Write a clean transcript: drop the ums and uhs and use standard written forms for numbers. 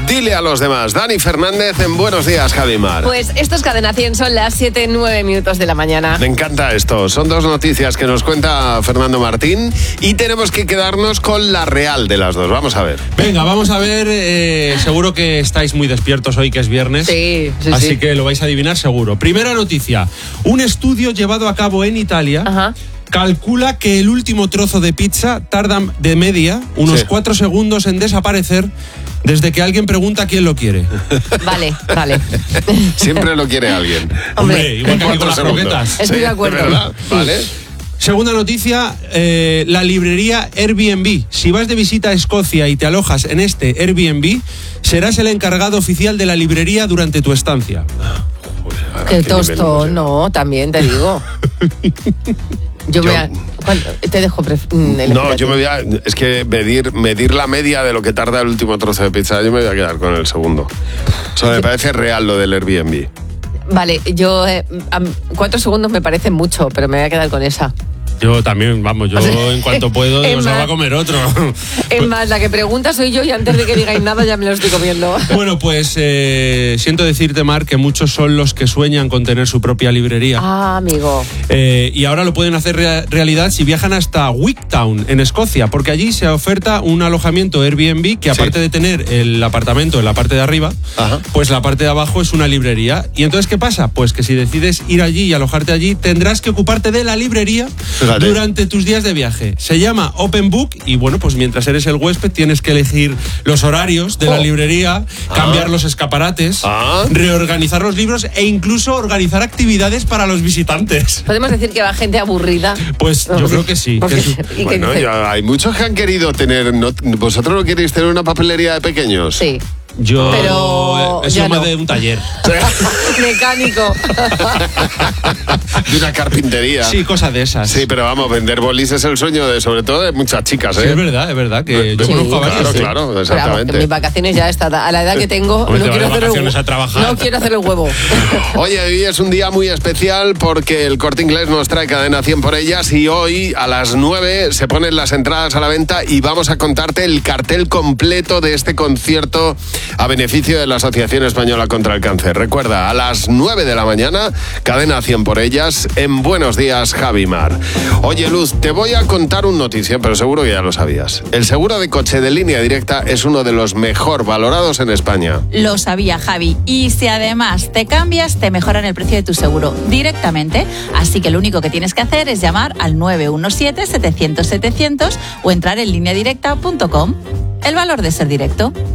Dile a los demás. Dani Fernández en Buenos Días, Javimar. Pues esto es Cadena 100, son las 7:09 de la mañana. Me encanta esto. Son dos noticias que nos cuenta Fernando Martín y tenemos que quedarnos con la real de las dos. Vamos a ver. Venga, vamos a ver. Seguro que estáis muy despiertos hoy, que es viernes. Sí. Así que lo vais a adivinar seguro. Primera noticia. Un estudio llevado a cabo en Italia calcula que el último trozo de pizza tarda de media unos 4 segundos en desaparecer desde que alguien pregunta quién lo quiere. Vale. Siempre lo quiere alguien. Hombre, igual que aquí con las croquetas. Estoy de acuerdo. ¿Verdad? Vale. Segunda noticia, la librería Airbnb. Si vas de visita a Escocia y te alojas en este Airbnb, serás el encargado oficial de la librería durante tu estancia. Qué tosto, no, también te digo. Te dejo No, yo me voy a... Es que medir la media de lo que tarda el último trozo de pizza, yo me voy a quedar con el segundo. O sea, me parece real lo del Airbnb. Vale, yo 4 segundos me parecen mucho, pero me voy a quedar con esa. Yo también, vamos, en cuanto puedo, se va a comer otro. Es más, la que pregunta soy yo y antes de que digáis nada ya me lo estoy comiendo. Bueno, pues siento decirte, Mar, que muchos son los que sueñan con tener su propia librería. Ah, amigo. Y ahora lo pueden hacer realidad si viajan hasta Wigtown, en Escocia, porque allí se oferta un alojamiento Airbnb que aparte de tener el apartamento en la parte de arriba, pues la parte de abajo es una librería. ¿Y entonces qué pasa? Pues que si decides ir allí y alojarte allí, tendrás que ocuparte de la librería durante tus días de viaje. Se llama Open Book y bueno, pues mientras eres el huésped tienes que elegir los horarios de la librería, cambiar los escaparates, reorganizar los libros e incluso organizar actividades para los visitantes. ¿Podemos decir que va gente aburrida? Pues yo creo que sí. Bueno, hay muchos que han querido tener... ¿Vosotros no queréis tener una papelería de pequeños? Sí. Yo ya más no. de un taller. Mecánico. De una carpintería. Sí, cosas de esas. Sí, pero vamos, vender bolis es el sueño sobre todo de muchas chicas, ¿eh? Sí, es verdad que yo conozco a varios. Claro, exactamente. Pero vamos, mis vacaciones ya a la edad que tengo, Hombre, no quiero hacer el huevo. Oye, hoy es un día muy especial porque el Corte Inglés nos trae Cadena 100 por ellas y hoy a las 9 se ponen las entradas a la venta y vamos a contarte el cartel completo de este concierto a beneficio de la Asociación Española contra el Cáncer. Recuerda, a las 9 de la mañana, Cadena 100 por ellas, en Buenos Días, Javimar. Oye, Luz, te voy a contar un noticia, pero seguro que ya lo sabías. El seguro de coche de Línea Directa es uno de los mejor valorados en España. Lo sabía, Javi. Y si además te cambias, te mejoran el precio de tu seguro directamente. Así que lo único que tienes que hacer es llamar al 917-700-700 o entrar en lineadirecta.com. El valor de ser directo.